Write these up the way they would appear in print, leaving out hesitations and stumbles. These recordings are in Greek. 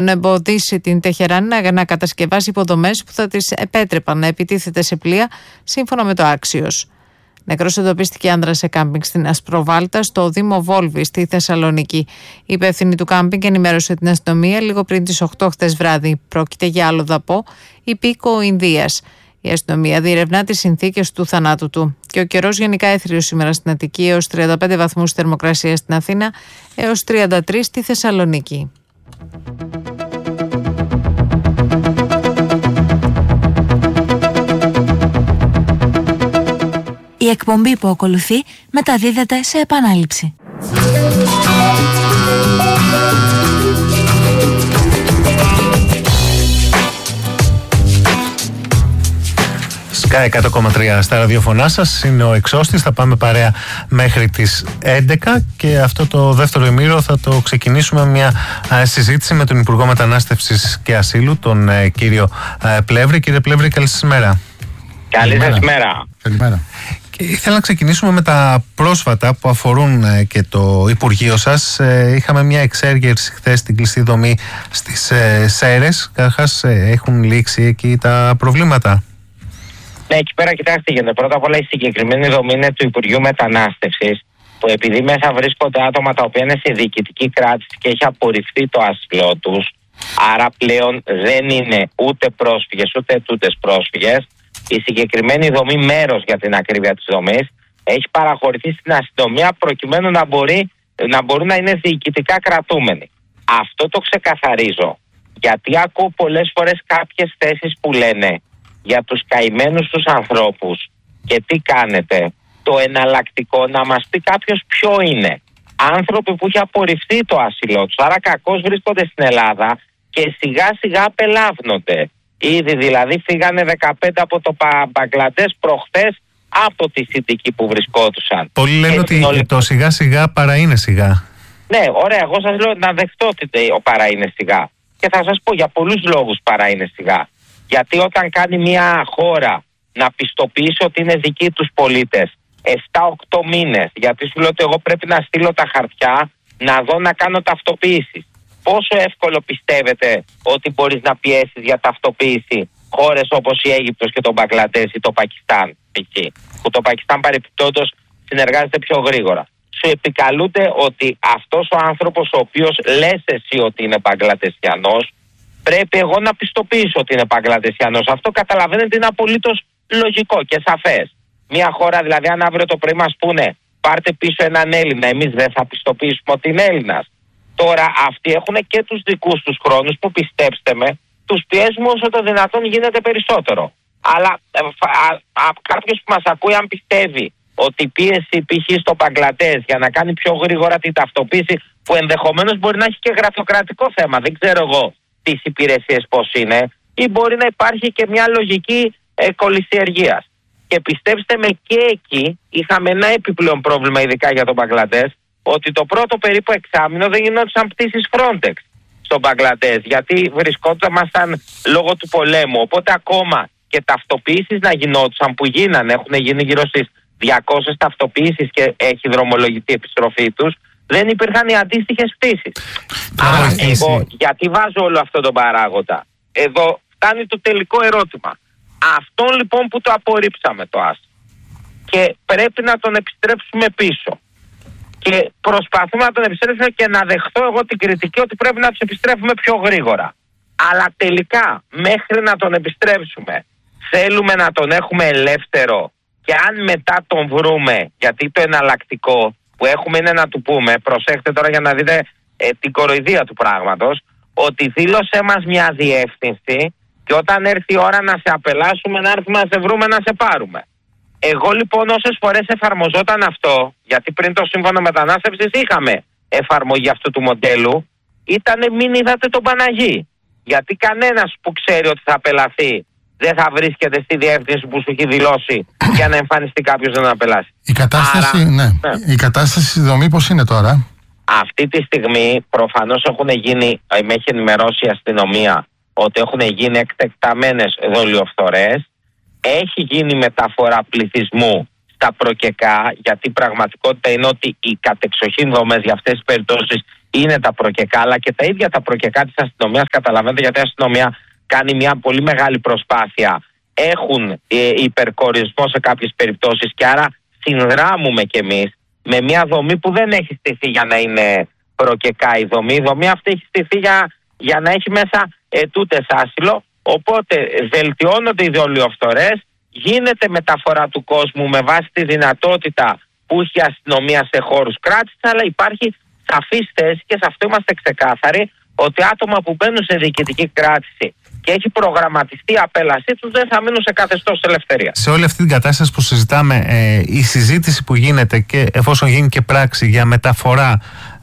προκειμένου εμποδίσει την Τεχεράνη να κατασκευάσει υποδομές που θα της επέτρεπαν να επιτίθεται σε πλοία, σύμφωνα με το Axios. Νεκρός εντοπίστηκε άνδρας σε κάμπινγκ στην Ασπροβάλτα, στο Δήμο Βόλβη, στη Θεσσαλονίκη. Η υπεύθυνη του κάμπινγκ ενημέρωσε την αστυνομία λίγο πριν τις 8 χτες βράδυ. Πρόκειται για αλλοδαπό υπήκοο Ινδίας. Η αστυνομία διερευνά τις συνθήκες του θανάτου του. Και ο καιρός γενικά έθριος σήμερα στην Αττική, έως 35 βαθμούς θερμοκρασία στην Αθήνα, έως 33 στη Θεσσαλονίκη. Η εκπομπή που ακολουθεί μεταδίδεται σε επανάληψη. Sky 100,3 στα ραδιοφωνά σας, είναι ο Εξώστης. Θα πάμε παρέα μέχρι τις 11 και αυτό το δεύτερο ημίρο θα το ξεκινήσουμε μια συζήτηση με τον Υπουργό Μετανάστευσης και Ασύλου, τον κύριο Πλεύρη. Κύριε Πλεύρη, καλή σας μέρα. Καλή σας μέρα. Καλημέρα. Και ήθελα να ξεκινήσουμε με τα πρόσφατα που αφορούν και το Υπουργείο σας. Είχαμε μια εξέργερση χθες στην κλειστή δομή στις Σέρρες. Καταρχάς, έχουν λήξει εκεί τα προβλήματα? Ναι, εκεί πέρα κοιτάξτε, γιατί πρώτα απ' όλα η συγκεκριμένη δομή είναι του Υπουργείου Μετανάστευσης, που επειδή μέσα βρίσκονται άτομα τα οποία είναι σε διοικητική κράτηση και έχει απορριφθεί το άσυλό τους, άρα πλέον δεν είναι ούτε πρόσφυγες ούτε ετούντες πρόσφυγες. Η συγκεκριμένη δομή, μέρος για την ακρίβεια της δομής, έχει παραχωρηθεί στην αστυνομία προκειμένου να μπορούν να είναι διοικητικά κρατούμενοι. Αυτό το ξεκαθαρίζω, γιατί ακούω πολλές φορές κάποιες θέσεις που λένε για τους καημένους τους ανθρώπους και τι κάνετε. Το εναλλακτικό να μας πει κάποιος ποιο είναι. Άνθρωποι που έχει απορριφθεί το άσυλό τους, άρα κακώς βρίσκονται στην Ελλάδα και σιγά σιγά απελάβνονται. Ήδη δηλαδή φύγανε 15 από το Μπαγκλαντές προχθές από τη συνθήκη που βρισκόντουσαν. Πολλοί λένε ότι το σιγά σιγά παρά είναι σιγά. Ναι, ωραία, εγώ σας λέω να δεχτώ ότι ο παρά είναι σιγά. Και θα σας πω για πολλούς λόγους παρά είναι σιγά. Γιατί όταν κάνει μια χώρα να πιστοποιήσει ότι είναι δικοί τους πολίτες 7-8 μήνες, γιατί σου λέω ότι εγώ πρέπει να στείλω τα χαρτιά, να δω να κάνω ταυτοποίηση. Πόσο εύκολο πιστεύετε ότι μπορείς να πιέσεις για ταυτοποίηση χώρες όπως η Αίγυπτος και το Μπαγκλαντές ή το Πακιστάν, εκεί, που το Πακιστάν παρεπιπτόντως συνεργάζεται πιο γρήγορα. Σου επικαλούνται ότι αυτός ο άνθρωπος ο οποίος λες εσύ ότι είναι Μπαγκλαντεσιανός, πρέπει εγώ να πιστοποιήσω ότι είναι Μπαγκλαντεσιανός. Αυτό καταλαβαίνετε είναι απολύτως λογικό και σαφές. Μια χώρα δηλαδή, αν αύριο το πρωί μας πούνε πάρτε πίσω έναν Έλληνα, εμείς δεν θα πιστοποιήσουμε ότι είναι Έλληνας. Τώρα αυτοί έχουν και τους δικούς τους χρόνους που, πιστέψτε με, τους πιέζουμε όσο το δυνατόν γίνεται περισσότερο. Αλλά κάποιος που μας ακούει, αν πιστεύει ότι η πίεση π.χ. στο Μπαγκλαντές για να κάνει πιο γρήγορα την ταυτοποίηση, που ενδεχομένως μπορεί να έχει και γραφειοκρατικό θέμα, δεν ξέρω εγώ τις υπηρεσίες πώς είναι, ή μπορεί να υπάρχει και μια λογική κολυσιεργίας. Και πιστέψτε με, και εκεί είχαμε ένα επιπλέον πρόβλημα, ειδικά για τον Μπαγκλαντές, ότι το πρώτο περίπου εξάμηνο δεν γινόντουσαν πτήσεις Frontex στον Μπαγκλαντές, γιατί βρισκόντουσαν λόγω του πολέμου. Οπότε ακόμα και ταυτοποιήσεις να γινόντουσαν, που γίνανε, έχουν γίνει γύρω στις 200 ταυτοποιήσεις και έχει δρομολογηθεί η επιστροφή τους, δεν υπήρχαν οι αντίστοιχες πτήσεις. Άρα εγώ γιατί βάζω όλο αυτό τον παράγοντα? Εδώ φτάνει το τελικό ερώτημα. Αυτόν λοιπόν που το απορρίψαμε το άσυλο και πρέπει να τον επιστρέψουμε πίσω, και προσπαθούμε να τον επιστρέψουμε και να δεχθώ εγώ την κριτική ότι πρέπει να τους επιστρέφουμε πιο γρήγορα. Αλλά τελικά μέχρι να τον επιστρέψουμε θέλουμε να τον έχουμε ελεύθερο, και αν μετά τον βρούμε, γιατί το εναλλακτικό που έχουμε είναι να του πούμε, προσέχτε τώρα για να δείτε την κοροϊδία του πράγματος, ότι δήλωσέ μας μια διεύθυνση και όταν έρθει η ώρα να σε απελάσουμε να έρθουμε να σε βρούμε να σε πάρουμε. Εγώ λοιπόν όσες φορές εφαρμοζόταν αυτό, γιατί πριν το Σύμφωνο Μετανάστευσης είχαμε εφαρμογή αυτού του μοντέλου, ήτανε μην είδατε τον Παναγί. Γιατί κανένας που ξέρει ότι θα απελαθεί δεν θα βρίσκεται στη διεύθυνση που σου έχει δηλώσει για να εμφανιστεί κάποιος να απελάσει. Η κατάσταση, ναι. Η κατάσταση στη δομή πώς είναι τώρα? Αυτή τη στιγμή προφανώς με έχει ενημερώσει η αστυνομία ότι έχουν γίνει εκτεκταμένες δολιοφθορές. Έχει γίνει μεταφορά πληθυσμού τα προκεκά, γιατί η πραγματικότητα είναι ότι οι κατεξοχήν δομές για αυτές τις περιπτώσεις είναι τα προκεκά, αλλά και τα ίδια τα προκεκά της αστυνομίας, καταλαβαίνετε, γιατί η αστυνομία κάνει μια πολύ μεγάλη προσπάθεια. Έχουν υπερκορισμό σε κάποιες περιπτώσεις και άρα συνδράμουμε κι εμείς με μια δομή που δεν έχει στηθεί για να είναι προκεκά η δομή. Η δομή αυτή έχει στηθεί για να έχει μέσα ετούντες άσυλο. Οπότε βελτιώνονται οι δολιοφθορές, γίνεται μεταφορά του κόσμου με βάση τη δυνατότητα που έχει η αστυνομία σε χώρους κράτησης, αλλά υπάρχει σαφής θέση και σε αυτό είμαστε ξεκάθαροι ότι άτομα που μπαίνουν σε διοικητική κράτηση και έχει προγραμματιστεί η απέλασή τους δεν θα μείνουν σε καθεστώς ελευθερία. Σε όλη αυτή την κατάσταση που συζητάμε, η συζήτηση που γίνεται και εφόσον γίνει και πράξη για μεταφορά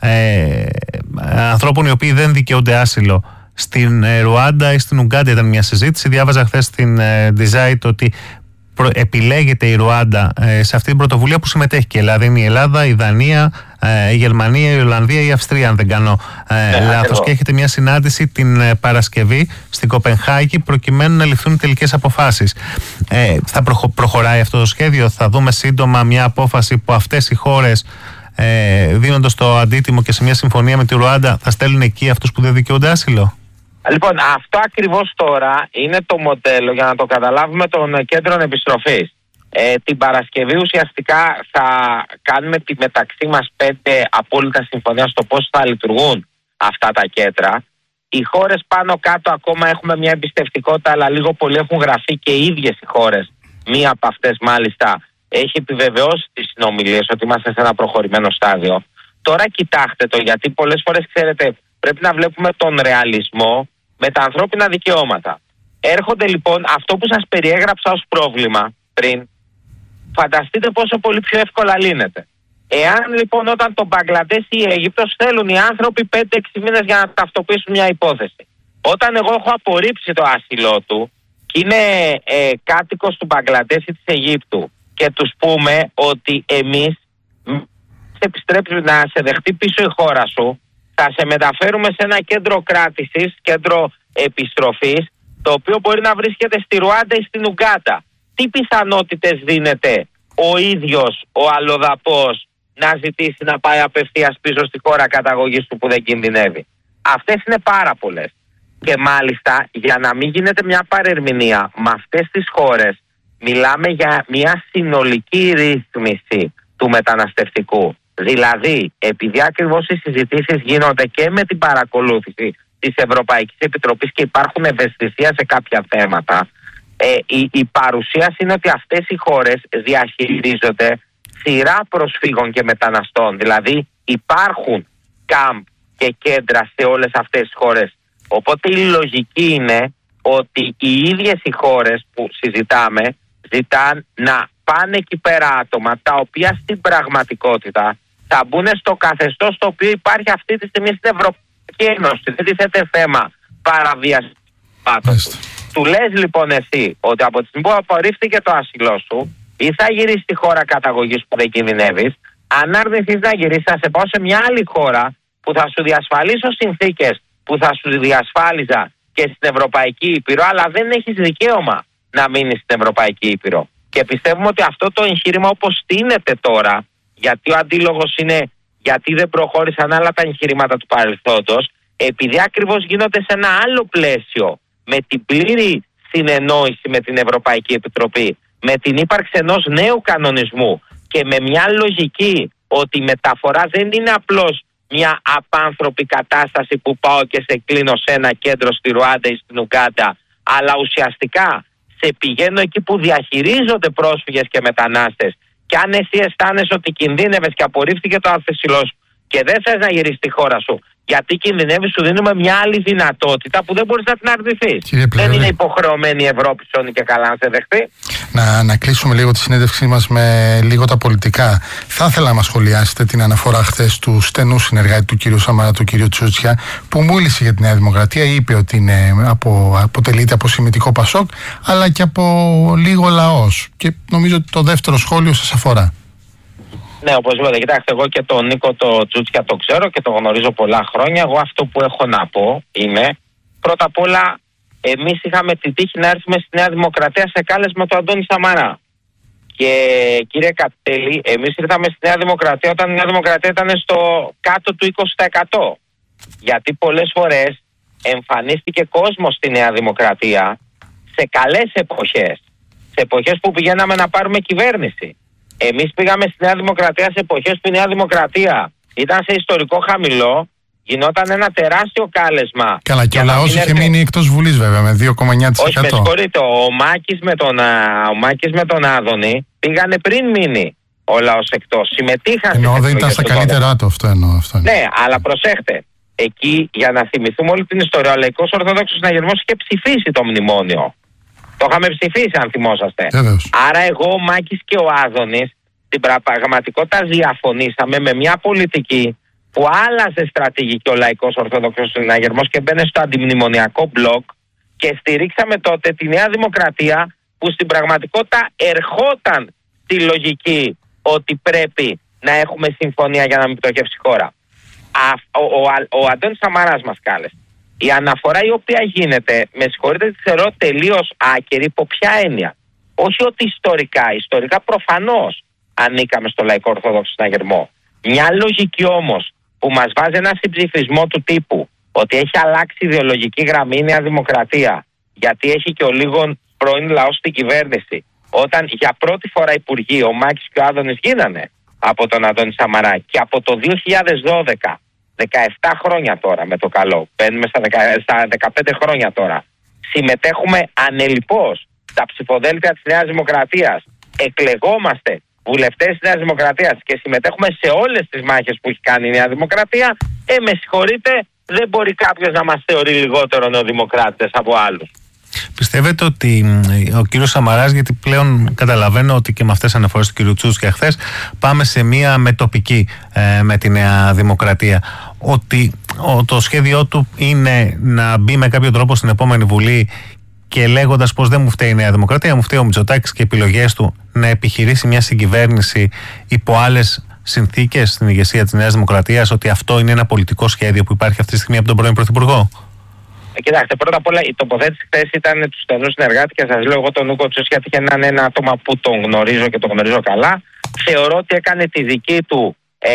ανθρώπων οι οποίοι δεν δικαιούνται άσυλο στην Ρουάντα ή στην Ουγκάντα ήταν μια συζήτηση. Διάβαζα χθες στην Design ότι επιλέγεται η Ρουάντα σε αυτή την πρωτοβουλία που συμμετέχει και η Ελλάδα. Είναι η Ελλάδα, η Δανία, η Γερμανία, η Ολλανδία, η Αυστρία, αν δεν κάνω λάθος. Και έχετε μια συνάντηση την Παρασκευή στην Κοπενχάγη προκειμένου να ληφθούν οι τελικές αποφάσεις. Θα προχωράει αυτό το σχέδιο, θα δούμε σύντομα μια απόφαση που αυτές οι χώρες, δίνοντας το αντίτιμο και σε μια συμφωνία με τη Ρουάντα, θα στέλνουν εκεί αυτούς που δεν δικαιούνται άσυλο. Λοιπόν, αυτό ακριβώς τώρα είναι το μοντέλο για να το καταλάβουμε των κέντρων επιστροφής. Την Παρασκευή ουσιαστικά θα κάνουμε τη μεταξύ μας 5 απόλυτα συμφωνία στο πώς θα λειτουργούν αυτά τα κέντρα. Οι χώρες πάνω κάτω ακόμα έχουμε μια εμπιστευτικότητα, αλλά λίγο πολύ έχουν γραφεί και οι ίδιες οι χώρες. Μία από αυτές μάλιστα έχει επιβεβαιώσει τις συνομιλίες ότι είμαστε σε ένα προχωρημένο στάδιο. Τώρα κοιτάξτε το, γιατί πολλές φορές ξέρετε πρέπει να βλέπουμε τον ρεαλισμό με τα ανθρώπινα δικαιώματα. Έρχονται λοιπόν αυτό που σας περιέγραψα ως πρόβλημα πριν, φανταστείτε πόσο πολύ πιο εύκολα λύνεται. Εάν λοιπόν όταν το Μπαγκλαντές ή η Αίγυπτος θέλουν οι άνθρωποι 5-6 μήνες για να ταυτοποιήσουν μια υπόθεση. Όταν εγώ έχω απορρίψει το άσυλό του και είναι κάτοικος του Μπαγκλαντές ή της Αιγύπτου και τους πούμε ότι εμείς επιστρέψουμε να σε δεχτεί πίσω η χώρα σου, θα σε μεταφέρουμε σε ένα κέντρο κράτησης, κέντρο επιστροφής, το οποίο μπορεί να βρίσκεται στη Ρουάντα ή στην Ουγκάντα. Τι πιθανότητες δίνεται ο ίδιος ο αλλοδαπός να ζητήσει να πάει απευθείας πίσω στη χώρα καταγωγής του που δεν κινδυνεύει? Αυτές είναι πάρα πολλές. Και μάλιστα για να μην γίνεται μια παρερμηνία με αυτές τις χώρες, μιλάμε για μια συνολική ρύθμιση του μεταναστευτικού. Δηλαδή, επειδή ακριβώς οι συζητήσεις γίνονται και με την παρακολούθηση της Ευρωπαϊκής Επιτροπής και υπάρχουν ευαισθησία σε κάποια θέματα, η παρουσίαση είναι ότι αυτές οι χώρες διαχειρίζονται σειρά προσφύγων και μεταναστών. Δηλαδή, υπάρχουν κάμπ και κέντρα σε όλες αυτές τις χώρες. Οπότε η λογική είναι ότι οι ίδιες οι χώρες που συζητάμε ζητάνε να πάνε εκεί πέρα άτομα τα οποία στην πραγματικότητα θα μπουν στο καθεστώς το οποίο υπάρχει αυτή τη στιγμή στην Ευρωπαϊκή Ένωση. Δεν τίθεται θέμα παραβίασης του. Του λες λοιπόν εσύ ότι από τη στιγμή που απορρίφθηκε το άσυλό σου ή θα γυρίσεις στη χώρα καταγωγής που δεν κινδυνεύεις, αν αρνηθείς να γυρίσεις θα σε πάω σε μια άλλη χώρα που θα σου διασφαλίσω συνθήκες που θα σου διασφάλιζα και στην Ευρωπαϊκή Ήπειρο, αλλά δεν έχεις δικαίωμα να μείνεις στην Ευρωπαϊκή Ήπειρο. Και πιστεύουμε ότι αυτό το εγχείρημα όπως στείνεται τώρα, γιατί ο αντίλογος είναι γιατί δεν προχώρησαν άλλα τα εγχειρήματα του παρελθόντος, επειδή ακριβώς γίνονται σε ένα άλλο πλαίσιο, με την πλήρη συνεννόηση με την Ευρωπαϊκή Επιτροπή, με την ύπαρξη ενός νέου κανονισμού και με μια λογική ότι η μεταφορά δεν είναι απλώς μια απάνθρωπη κατάσταση που πάω και σε κλείνω σε ένα κέντρο στη Ρουάντα ή στην Ουγκάντα, αλλά ουσιαστικά σε πηγαίνω εκεί που διαχειρίζονται πρόσφυγες και μετανάστες, και αν εσύ αισθάνεσαι ότι κινδύνευες και απορρίφθηκε το άσυλό σου και δεν θες να γυρίσεις στη χώρα σου γιατί κινδυνεύεις, σου δίνουμε μια άλλη δυνατότητα που δεν μπορείς να την αρνηθείς. Δεν είναι υποχρεωμένη η Ευρώπη σώνει και καλά να σε δεχτεί. Να κλείσουμε λίγο τη συνέντευξή μας με λίγο τα πολιτικά. Θα ήθελα να μας σχολιάσετε την αναφορά χθες του στενού συνεργάτη του κ. Σαμαρά, του κ. Τσούτσια, που μίλησε για τη Νέα Δημοκρατία. Είπε ότι αποτελείται από σημιτικό Πασόκ, αλλά και από λίγο λαός. Και νομίζω ότι το δεύτερο σχόλιο σας αφορά. Ναι, όπως είπατε, κοιτάξτε, εγώ και τον Νίκο το Τσούτσια το ξέρω και το γνωρίζω πολλά χρόνια. Εγώ αυτό που έχω να πω είναι, πρώτα απ' όλα, εμείς είχαμε την τύχη να έρθουμε στη Νέα Δημοκρατία σε κάλεσμα του Αντώνη Σαμαρά. Και κύριε Κατέλη, εμείς ήρθαμε στη Νέα Δημοκρατία όταν η Νέα Δημοκρατία ήταν στο κάτω του 20%. Γιατί πολλές φορές εμφανίστηκε κόσμος στη Νέα Δημοκρατία σε καλές εποχές. Σε εποχές που πηγαίναμε να πάρουμε κυβέρνηση. Εμείς πήγαμε στη Νέα Δημοκρατία σε εποχές που η Νέα Δημοκρατία ήταν σε ιστορικό χαμηλό. Γινόταν ένα τεράστιο κάλεσμα. Καλά, και ο λαός είχε μείνει εκτός Βουλής βέβαια με 2,9%. Όχι, με συγχωρείτε, ο Μάκης με τον Άδωνη πήγανε πριν μείνει ο λαός εκτός. Συμμετείχαν. Εννοώ δεν ήταν στα καλύτερά του, αυτό εννοώ. Ναι, αλλά προσέχτε. Εκεί, για να θυμηθούμε όλη την ιστορία, ο Λαϊκός Ορθόδοξος Συναγερμός είχε ψηφίσει το μνημόνιο. Το είχαμε ψηφίσει, αν θυμόσαστε. Βέβαιως. Άρα, εγώ, ο Μάκης και ο Άδωνης, στην πραγματικότητα διαφωνήσαμε με μια πολιτική που άλλαζε στρατηγική ο Λαϊκός Ορθόδοξος Συναγερμός και μπαίνε στο αντιμνημονιακό μπλοκ και στηρίξαμε τότε τη Νέα Δημοκρατία που στην πραγματικότητα ερχόταν στη λογική ότι πρέπει να έχουμε συμφωνία για να μην πτωχεύσει η χώρα. Ο Αντώνης Σαμαράς μας κάλεσε. Η αναφορά η οποία γίνεται, με συγχωρείτε, τη θεωρώ τελείως άκερη. Υπό ποια έννοια? Όχι ότι ιστορικά προφανώς ανήκαμε στο Λαϊκό Ορθόδοξο Συναγερμό. Μια λογική όμως που μας βάζει ένα συμψηφισμό του τύπου ότι έχει αλλάξει ιδεολογική γραμμή η Νέα Δημοκρατία, γιατί έχει και ο λίγων πρώην λαός στην κυβέρνηση, όταν για πρώτη φορά υπουργοί ο Μάκης και ο Άδωνης γίνανε από τον Αντώνη Σαμαρά και από το 2012, 17 χρόνια τώρα με το καλό, μπαίνουμε στα 15 χρόνια τώρα, συμμετέχουμε ανελιπώς στα ψηφοδέλτια της Νέας Δημοκρατίας, εκλεγόμαστε βουλευτές της Νέας Δημοκρατίας και συμμετέχουμε σε όλες τις μάχες που έχει κάνει η Νέα Δημοκρατία, με συγχωρείτε, δεν μπορεί κάποιος να μας θεωρεί λιγότερο νεοδημοκράτες από άλλους. Πιστεύετε ότι ο κύριος Σαμαράς, γιατί πλέον καταλαβαίνω ότι και με αυτές τις αναφορές του κύριου Τσούτσια χθες πάμε σε μία μετοπική με τη Νέα Δημοκρατία, ότι το σχέδιό του είναι να μπει με κάποιο τρόπο στην επόμενη Βουλή και λέγοντας πως δεν μου φταίει η Νέα Δημοκρατία, μου φταίει ο Μητσοτάκης και οι επιλογές του, να επιχειρήσει μια συγκυβέρνηση υπό άλλες συνθήκες στην ηγεσία της Νέας Δημοκρατίας, ότι αυτό είναι ένα πολιτικό σχέδιο που υπάρχει αυτή τη στιγμή από τον πρώην Πρωθυπουργό? Κοιτάξτε, πρώτα απ' όλα η τοποθέτηση χθες ήταν του στενού συνεργάτη και σας λέω εγώ τον Νίκο Τσούτσια, γιατί είναι ένα άτομα που τον γνωρίζω και τον γνωρίζω καλά. Θεωρώ ότι έκανε τη δική του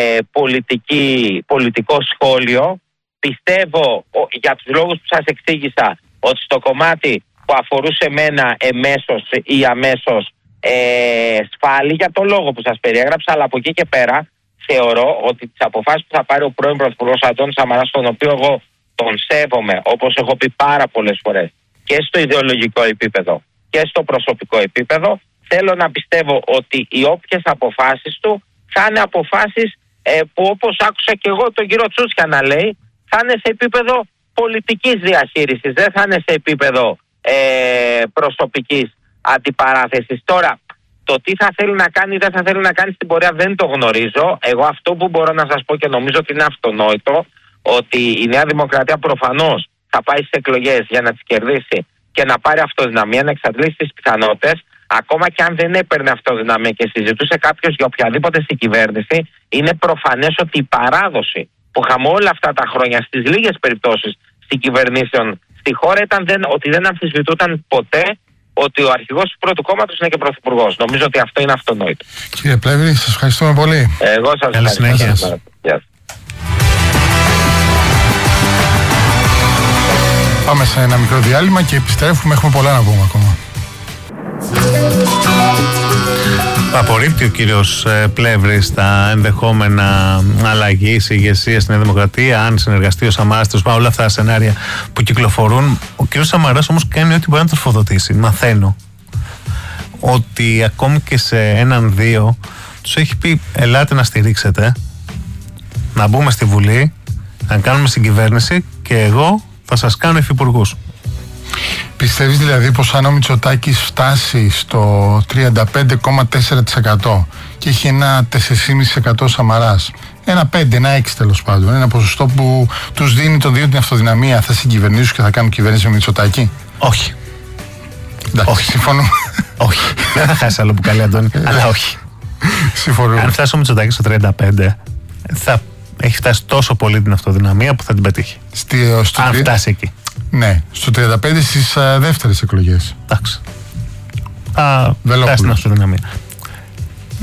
πολιτικό σχόλιο. Πιστεύω για τους λόγους που σας εξήγησα ότι στο κομμάτι που αφορούσε εμένα εμέσως ή αμέσως σφάλει για το λόγο που σας περιέγραψα, αλλά από εκεί και πέρα θεωρώ ότι τις αποφάσεις που θα πάρει ο πρώην Πρωθυπουργός Αντώνης Σαμαράς, τον οποίο εγώ τον σέβομαι, όπως έχω πει πάρα πολλές φορές, και στο ιδεολογικό επίπεδο και στο προσωπικό επίπεδο, θέλω να πιστεύω ότι οι όποιες αποφάσεις του θα είναι αποφάσεις που, όπως άκουσα και εγώ τον κύριο Τσούτσια να λέει, θα είναι σε επίπεδο πολιτικής διαχείρισης, δεν θα είναι σε επίπεδο προσωπικής αντιπαράθεσης. Τώρα, το τι θα θέλει να κάνει ή δεν θα θέλει να κάνει στην πορεία δεν το γνωρίζω. Εγώ αυτό που μπορώ να σας πω και νομίζω ότι είναι αυτονόητο, ότι η Νέα Δημοκρατία προφανώς θα πάει στις εκλογές για να τις κερδίσει και να πάρει αυτοδυναμία, να εξαντλήσει τις πιθανότητες. Ακόμα και αν δεν έπαιρνε αυτοδυναμία και συζητούσε κάποιος για οποιαδήποτε στην κυβέρνηση, είναι προφανές ότι η παράδοση που είχαμε όλα αυτά τα χρόνια στις λίγες περιπτώσεις στην κυβερνήσεων στη χώρα ήταν ότι δεν αμφισβητούταν ποτέ ότι ο αρχηγός του πρώτου κόμματος είναι και πρωθυπουργός. Νομίζω ότι αυτό είναι αυτονόητο. Κύριε Πλεύρη, σας ευχαριστούμε πολύ. Εγώ σας ευχαριστώ. Πάμε σε ένα μικρό διάλειμμα και επιστρέφουμε. Έχουμε πολλά να πούμε ακόμα. Απορρίπτει ο κύριος Πλεύρης τα ενδεχόμενα αλλαγής ηγεσία στην Νέα Δημοκρατία, αν συνεργαστεί ο Σαμαράς, όλα αυτά τα σενάρια που κυκλοφορούν. Ο κύριος Σαμαράς όμως κάνει ό,τι μπορεί να τροφοδοτήσει. Μαθαίνω ότι ακόμη και σε έναν-δύο τους έχει πει: ελάτε να στηρίξετε, να μπούμε στη Βουλή, να κάνουμε συγκυβέρνηση και εγώ θα σας κάνω υφυπουργούς. Πιστεύεις δηλαδή πως αν ο Μητσοτάκης φτάσει στο 35,4% και έχει ένα 4,5% Σαμαράς, ένα 5, ένα 6 τέλος πάντων, ένα ποσοστό που τους δίνει το 2 την αυτοδυναμία, θα συγκυβερνήσουν και θα κάνουν κυβέρνηση με Μητσοτάκη? Όχι. Εντάξει, όχι. Συμφωνούμε. Όχι. Δεν θα χάσει άλλο που καλεί, Αντώνη, αλλά όχι. Συμφωνούμε. Αν φτάσει ο Μητσοτάκης στο 35, θα έχει φτάσει τόσο πολύ την αυτοδυναμία που θα την πετύχει. Αν φτάσει εκεί. Ναι, στο 35 στις δεύτερες εκλογές. Εντάξει. Θα φτάσει την αυτοδυναμία.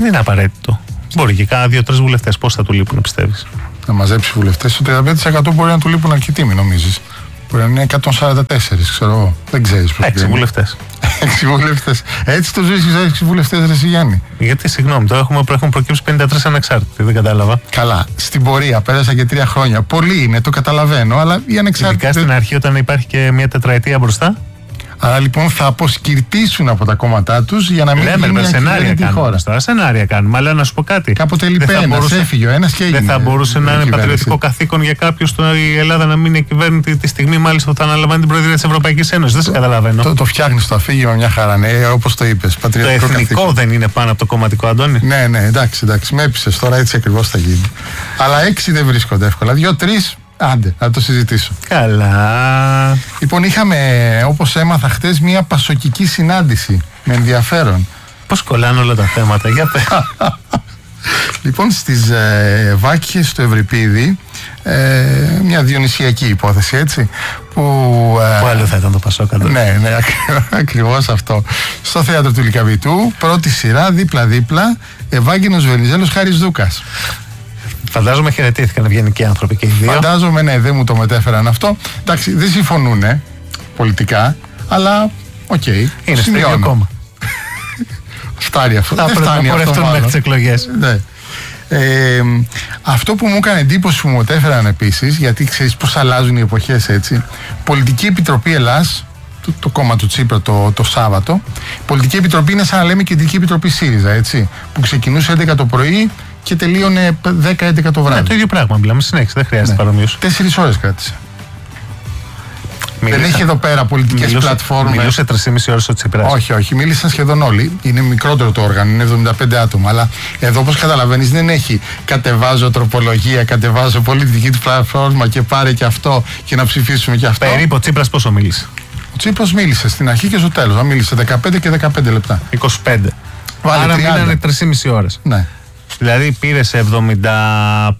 Δεν είναι απαραίτητο. Μπορεί και κάνα 2-3 βουλευτές. Πώς θα του λείπουν, πιστεύεις? Να μαζέψει βουλευτές. Το 35% μπορεί να του λείπουν αρκετοί, μην νομίζεις. Μπορεί να είναι 144, ξέρω εγώ. Δεν ξέρεις πώς. 6 βουλευτές. 6 βουλευτές. Έτσι το ζήσεις 6 βουλευτές, ρε Γιάννη. Γιατί, συγγνώμη, τώρα έχουν προκύψει 53 ανεξάρτητοι. Δεν κατάλαβα. Καλά. Στην πορεία πέρασα και 3 χρόνια. Πολλοί είναι, το καταλαβαίνω, αλλά οι ανεξάρτητοι. Ειδικά στην αρχή, όταν υπάρχει και μια τετραετία μπροστά. Άρα λοιπόν θα αποσκυρτήσουν από τα κόμματά τους για να μην γίνει μια κυβέρνητη χώρα. Τώρα σενάρια κάνουμε, αλλά να σου πω κάτι. Κάποτε λείπει ένας, έφυγε ο ένας και έγινε. Δεν θα μπορούσε να είναι πατριωτικό καθήκον για κάποιους η Ελλάδα να μην είναι κυβέρνητη τη στιγμή μάλιστα που θα αναλαμβάνει την Προεδρία της Ευρωπαϊκής Ένωσης? Δεν σε καταλαβαίνω. Το φτιάχνεις το αφήγημα μια χαρά, ναι, όπως το είπες. Το εθνικό καθήκον δεν είναι πάνω από το κομματικό, Αντώνη. Ναι, εντάξει, με έπεισες τώρα, έτσι ακριβώς θα γίνει. Αλλά 6 δεν βρίσκονται εύκολα. 2-3. Άντε, θα το συζητήσω. Καλά. Λοιπόν, είχαμε, όπως έμαθα χτες, μια πασοκική συνάντηση με ενδιαφέρον. Πώς κολλάνε όλα τα θέματα, για πες. Λοιπόν, στις Βάκχες στο Ευρυπίδη, μια διονυσιακή υπόθεση, έτσι, που άλλο θα ήταν το Πασόκ, ναι, ακριβώς αυτό. Στο θέατρο του Λυκαβητού, πρώτη σειρά, δίπλα-δίπλα, Ευάγγενος Βενιζέλος, Χάρης Δούκας. Φαντάζομαι χαιρετήθηκαν ευγενικοί άνθρωποι και οι δύο. Φαντάζομαι, ναι, δεν μου το μετέφεραν αυτό. Εντάξει, δεν συμφωνούνε πολιτικά, αλλά οκ. Είναι στο ίδιο κόμμα. Φτάνει αυτό. Θα πρέπει να πορευτούν μέχρι τις εκλογές. Ναι. Αυτό που μου έκανε εντύπωση που μου μετέφεραν επίσης, γιατί ξέρεις πώς αλλάζουν οι εποχές, έτσι. Πολιτική Επιτροπή Ελλάς, το κόμμα του Τσίπρα το Σάββατο. Πολιτική Επιτροπή είναι σαν να λέμε Κεντρική Επιτροπή ΣΥΡΙΖΑ, έτσι. Που ξεκινούσε 11 το πρωί και τελείωνε 10-11 το βράδυ. Ναι, το ίδιο πράγμα μιλάμε συνέχεια, δεν χρειάζεται παρομοίωση. 4 ώρες κράτησε. Δεν έχει εδώ πέρα πολιτικές πλατφόρμες. Μιλούσε 3,5 ώρες ο Τσίπρας. Όχι, μίλησαν σχεδόν όλοι. Είναι μικρότερο το όργανο, είναι 75 άτομα. Αλλά εδώ, όπως καταλαβαίνεις, δεν έχει κατεβάζω τροπολογία, κατεβάζω πολιτική του πλατφόρμα και πάρε και αυτό και να ψηφίσουμε και αυτό. Περίπου ο Τσίπρας πόσο μίλησε? Ο Τσίπρας μίλησε στην αρχή και στο τέλος. Μίλησε 15 και 15 λεπτά. 25. Βάλε άρα 30. μείνανε 3,5 ώρες. Ναι. Δηλαδή πήρε σε 75.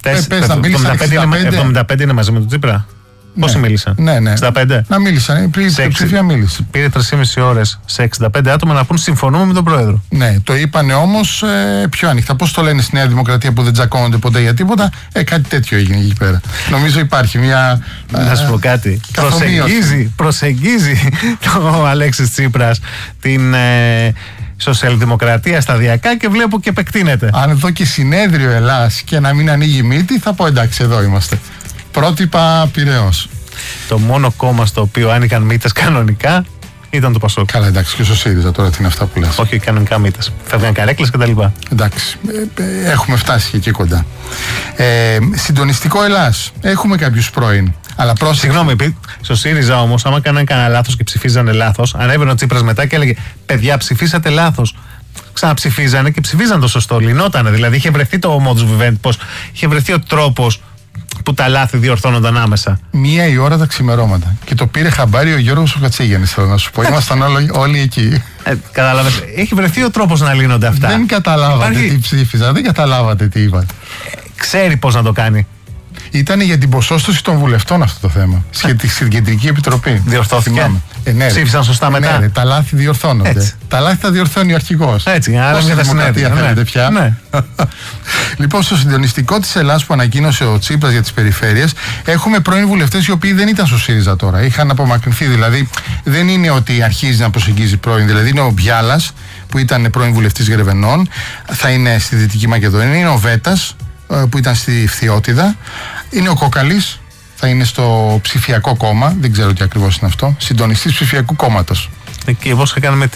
75 είναι μαζί με τον Τσίπρα. Πόσοι μίλησαν? Ναι. 65. Να μίλησαν. Πριν την ψηφία μίλησε. Πήρε 3,5 ώρες σε 65 άτομα να πούν συμφωνούμε με τον Πρόεδρο. Ναι, το είπανε όμως πιο ανοιχτά. Πώς το λένε στη Νέα Δημοκρατία που δεν τσακώνονται ποτέ για τίποτα? Κάτι τέτοιο έγινε εκεί πέρα. Νομίζω υπάρχει μια. Να σου πω κάτι. Προσεγγίζει ο Αλέξης Τσίπρας την σοσιαλδημοκρατία σταδιακά και βλέπω και επεκτείνεται. Αν εδώ και συνέδριο Ελλάς και να μην ανοίγει μύτη, θα πω εντάξει, εδώ είμαστε. Πρότυπα Πειραιώς. Το μόνο κόμμα στο οποίο άνοιγαν μύτες κανονικά ήταν το Πασόκ. Καλά, εντάξει, και στο ΣΥΡΙΖΑ τώρα τι είναι αυτά που λες. Όχι κανονικά μύτες. Φεύγαν καρέκλες κτλ. Εντάξει, έχουμε φτάσει και εκεί κοντά. Συντονιστικό Ελλάς. Έχουμε κάποιους πρώην. Αλλά πρόσεξε. Συγγνώμη, στο ΣΥΡΙΖΑ όμως, άμα κάνανε κανένα λάθος και ψηφίζανε λάθος, ανέβαινε ο Τσίπρας μετά και έλεγε παιδιά, ψηφίσατε λάθος. Ξαναψηφίζανε και ψηφίζαν το σωστό. Λυνότανε. Δηλαδή είχε βρεθεί το modus vivendi, είχε βρεθεί ο τρόπος που τα λάθη διορθώνονταν άμεσα. 1 η ώρα τα ξημερώματα. Και το πήρε χαμπάρι ο Γιώργος ο Κατσίγιαννης, θέλω να σου πω. Ήμασταν όλοι εκεί. Καταλάβατε. Έχει βρεθεί ο τρόπος να λύνονται αυτά. Δεν καταλάβατε τι ψήφιζα, δεν καταλάβατε τι είπατε. Ξέρει πώς να το κάνει. Ήταν για την ποσόστοση των βουλευτών αυτό το θέμα. Στην Κεντρική Επιτροπή. Διορθώθηκε. Ναι, ψήφισαν σωστά μετά. Ναι, τα λάθη διορθώνονται. Έτσι. Τα λάθη θα διορθώνει ο αρχηγός. Έτσι, άρα δεν δημοκρατία θέλετε πια. Ναι. Λοιπόν, στο συντονιστικό της Ελλάς που ανακοίνωσε ο Τσίπρας για τις περιφέρειες, έχουμε πρώην βουλευτές οι οποίοι δεν ήταν στο ΣΥΡΙΖΑ τώρα. Είχαν απομακρυνθεί. Δηλαδή, δεν είναι ότι αρχίζει να προσεγγίζει πρώην. Δηλαδή, είναι ο Μπιάλας που ήταν πρώην βουλευτής Γρεβενών, θα είναι στη Δυτική Μακεδονία. Είναι ο Βέτας που ήταν στη Φθιώτιδα. Είναι ο Κόκαλης, θα είναι στο ψηφιακό κόμμα, δεν ξέρω τι ακριβώς είναι αυτό, συντονιστής ψηφιακού κόμματος. Και όπως έκανε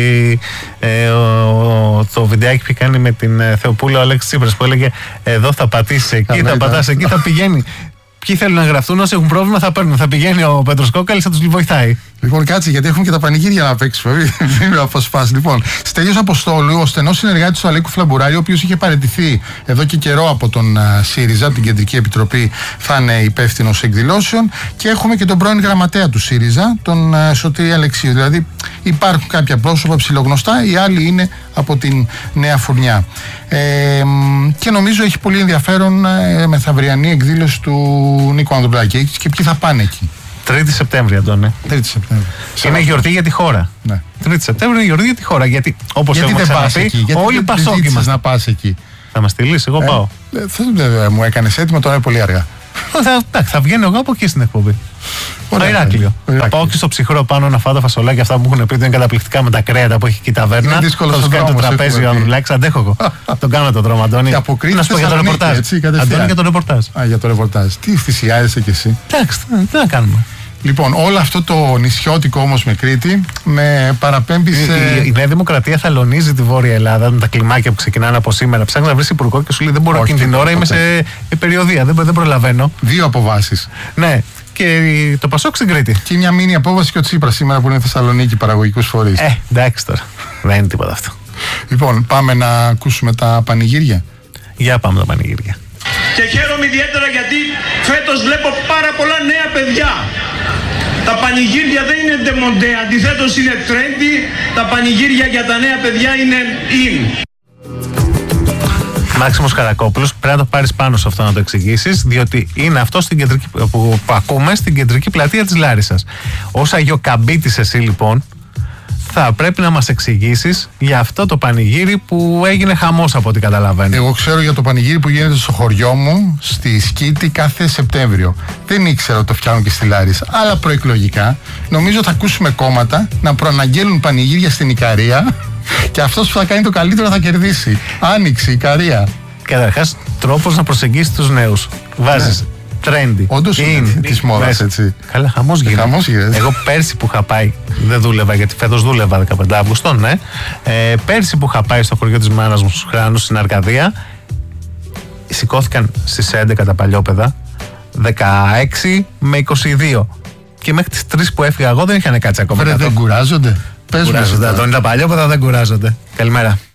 το βιντεάκι που κάνει με την Θεοπούλα ο Αλέξης Τσίπρας που έλεγε εδώ θα πατήσεις εκεί, θα πατάς εκεί, θα πηγαίνει. Ποιοι θέλουν να γραφτούν, όσοι έχουν πρόβλημα θα παίρνουν. Θα πηγαίνει ο Πέτρος Κόκαλης, θα τους βοηθάει. Λοιπόν, κάτσε, γιατί έχουμε και τα πανηγύρια να παίξουμε. Μην με αποσπάσει. Λοιπόν, Στέλιος Αποστόλου, ο στενός συνεργάτης του Αλέκου Φλαμπουράρη, ο οποίος είχε παραιτηθεί εδώ και καιρό από τον ΣΥΡΙΖΑ, την Κεντρική Επιτροπή, θα είναι υπεύθυνος εκδηλώσεων. Και έχουμε και τον πρώην γραμματέα του ΣΥΡΙΖΑ, τον Σωτήρη Αλεξίου. Δηλαδή, υπάρχουν κάποια πρόσωπα ψιλογνωστά, οι άλλοι είναι από την Νέα Φουρνιά. Και νομίζω έχει πολύ ενδιαφέρον μεθαυριανή εκδήλωση του Νίκου Ανδρουλάκη. Και ποιοι θα πάνε εκεί. 3η Σεπτέμβρη, Αντώνη. 3η Σεπτέμβρη. Είναι γιορτή για τη χώρα. Ναι. 3η Σεπτέμβρη είναι γιορτή για τη χώρα. Γιατί όπως έχουμε δεν πας ξαναπεί, εκεί, γιατί όλοι Πασόκοι μας. να πας εκεί. Θα μας στείλεις, εγώ πάω. Μου έκανες έτοιμο, τώρα είναι πολύ αργά. Θα βγαίνω εγώ από εκεί στην εκπομπή. Το Ηράκλειο. Θα πάω και στο Ψυχρό πάνω να φάω τα φασολάκια αυτά που έχουν πει ότι είναι καταπληκτικά με τα κρέατα που έχει εκεί η ταβέρνα. Είναι δύσκολο θα του κάνει το τραπέζι ο Ανδρουλάκης. Αντέχω εγώ. Τον κάνω το δρόμο, Αντώνη. Να σου πω για το ρεπορτάζ. Αντώνη, για το ρεπορτάζ. Για το ρεπορτάζ. Τι θυσιάζεσαι κι εσύ. Εντάξει, τι να κάνουμε. Λοιπόν, όλο αυτό το νησιώτικο όμως με Κρήτη με παραπέμπει σε. Η Νέα Δημοκρατία θαλονίζει τη Βόρεια Ελλάδα με τα κλιμάκια που ξεκινάνε από σήμερα. Ψάχνει να βρει υπουργό και σου λέει: δεν μπορώ εκείνη την ώρα, είμαι σε περιοδία. Δεν προλαβαίνω. 2 αποβάσεις. Ναι. Και το Πασόκ στην Κρήτη. Και μια μήνυ απόβαση και ο Τσίπρας σήμερα που είναι Θεσσαλονίκη, παραγωγικούς φορείς. Εντάξει τώρα. Δεν είναι τίποτα αυτό. Λοιπόν, πάμε να ακούσουμε τα πανηγύρια. Για πάμε τα πανηγύρια. Και χαίρομαι ιδιαίτερα γιατί φέτος βλέπω πάρα πολλά νέα παιδιά. Τα πανηγύρια δεν είναι ντεμοντέ, αντιθέτως είναι trendy. Τα πανηγύρια για τα νέα παιδιά είναι in. Μάξιμος Καρακόπουλος, πρέπει να το πάρεις πάνω σε αυτό να το εξηγήσεις, διότι είναι αυτό στην κεντρική, που ακούμε στην κεντρική πλατεία της Λάρισσας. Ως Αγιοκαμπίτης εσύ λοιπόν θα πρέπει να μας εξηγήσεις για αυτό το πανηγύρι που έγινε χαμός από ό,τι καταλαβαίνω. Εγώ ξέρω για το πανηγύρι που γίνεται στο χωριό μου, στη Σκήτη, κάθε Σεπτέμβριο. Δεν ήξερα ότι το φτιάχνουν και στη Λάρισα. Αλλά προεκλογικά νομίζω θα ακούσουμε κόμματα να προαναγγέλουν πανηγύρια στην Ικαρία και αυτός που θα κάνει το καλύτερο θα κερδίσει. Άνοιξη, Ικαρία. Καταρχάς, τρόπος να προσεγγίσεις τους νέους. Βάζεις trendy. Όντως είναι της μόδας, έτσι. Καλά, χαμός γίνεται. Εγώ πέρσι που είχα πάει, δεν δούλευα γιατί φέτος δούλευα 15 Αύγουστο, ναι. Πέρσι που είχα πάει στο χωριό της μάνας μου στους Χράνους στην Αρκαδία, σηκώθηκαν στις 11 τα παλιόπαιδα, 16 με 22. Και μέχρι τις 3 που έφυγα εγώ δεν είχαν κάτσει ακόμα. Δεν κουράζονται. Κουράζονται. Τα παλιόπαιδα δεν κουράζονται. Καλημέρα.